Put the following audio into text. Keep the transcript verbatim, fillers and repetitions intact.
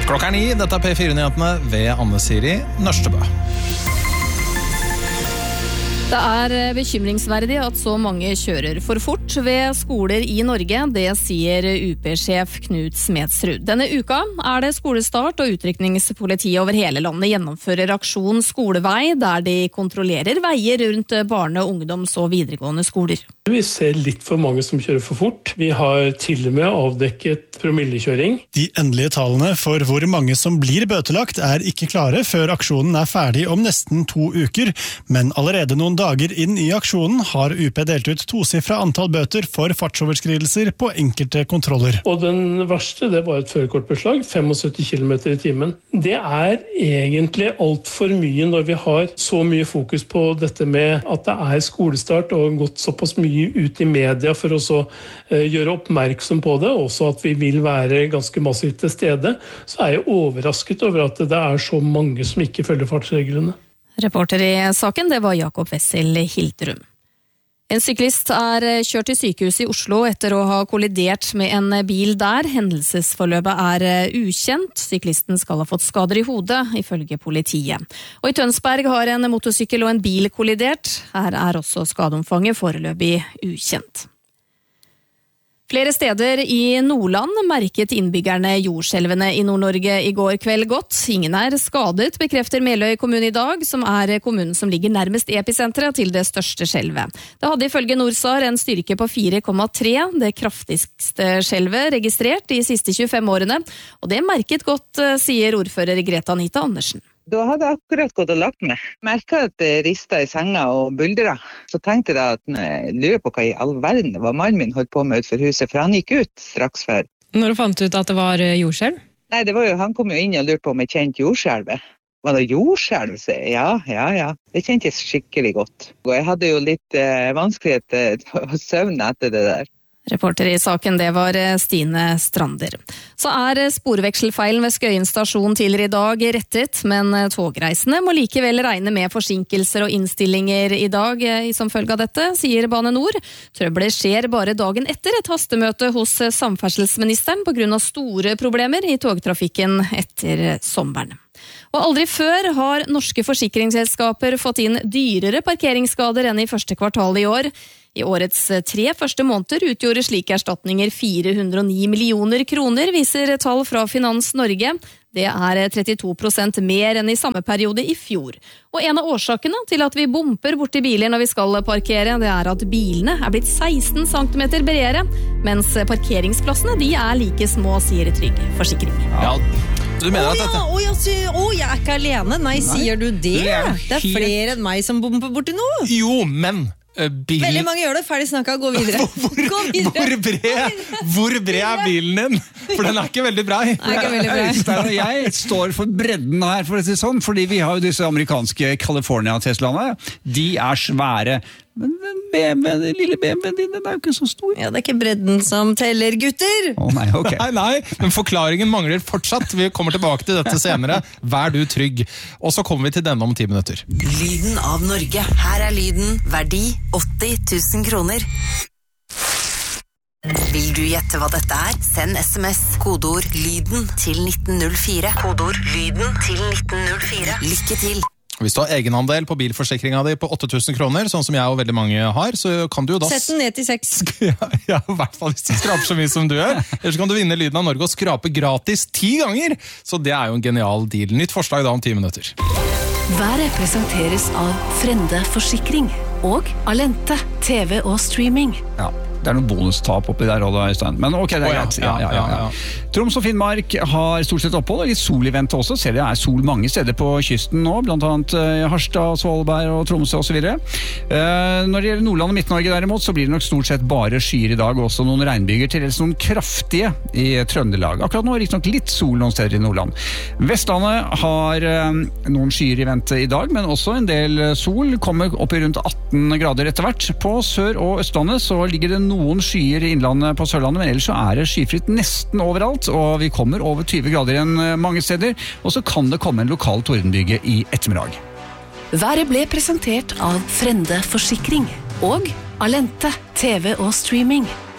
Klokka er ni, dette er P fire-nyhetene ved Anne Siri Nørstebø. Det er bekymringsverdig at så mange kjører for fort ved skoler i Norge, det sier U P-sjef Knut Smedsrud. Denne uka er det skolestart, og utrykningspolitiet over hele landet gjennomfører aksjon Skolevei, der de kontrollerer veier rundt barne-, ungdoms- og videregående skoler. Vi ser litt for mange som kjører for fort. Vi har til og med avdekket promillekjøring. De endelige tallene for hvor mange som blir bøtelagt er ikke klare før aksjonen er ferdig om nesten to uker, men allerede noen dager inn i aksjonen har U P delt ut tosifra antall bøter for fartsoverskridelser på enkelte kontroller. Og den verste, det var et førerkortbeslag, syttifem kilometer i timen. Det er egentlig alt for mye når vi har så mye fokus på dette med at det er skolestart og gått såpass mye ut i media for å så, uh, gjøre oppmerksom på det, også at vi vil være ganske massivt til stede, så er jeg overrasket over at det er så mange som ikke følger fartsreglene. Reporter i saken, det var Jakob Wessel Hilterum. En syklist er kjørt til sykehus i Oslo etter å ha kollidert med en bil der. Hendelsesforløpet er ukjent. Syklisten skal ha fått skader i hodet, ifølge politiet. Og i Tønsberg har en motorsykkel og en bil kollidert. Her er også skadeomfanget foreløpig ukjent. Flere steder i Nordland merket innbyggerne jordskjelvene i Nord-Norge i går kveld godt. Ingen er skadet, bekrefter Meløy kommune i dag, som er kommunen som ligger nærmest episenteret til det største skjelvet. Det hadde ifølge Norsar en styrke på fire komma tre, det kraftigste skjelvet registrert de siste tjuefem årene. Og det merket godt, sier ordfører Greta Anita Andersen. Da hadde jeg akkurat gått og lagt meg. Merket at det ristet i senga og buldret. Så tenkte jeg at jeg lurer på hva i all verden hva mannen min holdt på med utenfor huset, for han gikk ut straks før. Når du fant ut at det var jordskjelv? Nei, det var jo, han kom jo inn og lurte på om jeg kjente jordskjelvet. Var det jordskjelv? Ja, ja, ja. Det kjente jeg skikkelig godt. Og jeg hadde jo litt eh, vanskelighet til å søvne etter det der. Reporter i saken, det var Stine Strander. Så er sporvekselfeilen ved Skøyen stasjon tidligere i dag rettet, men togreisende må likevel regne med forsinkelser og innstillinger i dag som følge av dette, sier Bane Nor. Trøbbelet skjer bare dagen etter et hastemøte hos samferdselsministeren på grunn av store problemer i togtrafikken etter sommeren. Og aldri før har norske forsikringsselskaper fått inn dyrere parkeringsskader enn i første kvartal i år. I årets tre første måneder utgjorde slike erstatninger fire hundre og ni millioner kroner, viser tall fra Finans Norge. Det er trettito prosent mer enn i samme periode i fjor. Og en av årsakene til at vi bomper borti biler når vi skal parkere, det er at bilene er blitt seksten centimeter bredere, mens parkeringsplassene de er like små, sier Trygg Forsikring. Ja, du mener Å at ja, dette... å, ja, sy- å, jeg er ikke alene. Nei, sier du det? Du er Det er helt- flere enn meg som bomper borti nå. Jo, men... uh, Bil... Veldig mange gjør det. Ferdig snakket, gå videre. Hvor, Gå videre. hvor, bred, hvor bred er bilen din? For den er ikke veldig brei. Nei, ikke veldig bra. Øystein og jeg står for bredden her, for å si sånn, fordi vi har jo disse amerikanske California-Teslaene. De er svære. Men den B M W, den lille B M W-en din, den er jo ikke så stor. Ja, det er ikke bredden som teller, gutter. Å nei, ok. Nei, nei, men forklaringen mangler fortsatt. Vi kommer tilbake til dette senere. Vær du trygg. Og så kommer vi til denne om ti minutter. Lyden av Norge. Her er lyden verdi åtti tusen kroner. Vil du gjette hva dette er? Send sms kodeord lyden til nitten null fire. Kodeord lyden til nitten null fire. Lykke til! Hvis du har egenandel på bilforsikringen di på åtte tusen kroner, sånn som jeg og veldig mange har, så kan du jo da... Sett den ned til seks. Ja, ja, i hvert fall hvis du skraper så mye som du gjør. Ellers kan du vinne Lyden av Norge og skrape gratis ti ganger. Så det er jo en genial deal. Nytt forslag da om ti minutter. Været presenteres av Frende Forsikring og Alente T V og streaming. Ja. Det er noen bonustap oppi der, Øystein. Men ok, det er greit. Ja, ja, ja, ja. Troms og Finnmark har stort sett opphold, og litt sol i vente også. Ser det er sol mange steder på kysten nå, blant annet Harstad, Svolvær og Tromsø og så videre. Når det gjelder Nordland og Midt-Norge derimot, så blir det nok stort sett bare skyer i dag, også noen regnbyger, til dels noen kraftige i Trøndelag. Akkurat nå er det ikke nok litt sol noen steder i Nordland. Vestlandet har noen skyer i vente i dag, men også en del sol. Kommer opp i rundt atten grader etter hvert. På Sør- og Østlandet så ligger det noen skyer i innlandet på Sørlandet, men ellers så er det skyfritt nesten overalt, og vi kommer over tyve grader igjen mange steder, og så kan det komme en lokal tordenbyge i ettermiddag. Været ble presentert av Frende Forsikring og Alente T V og streaming.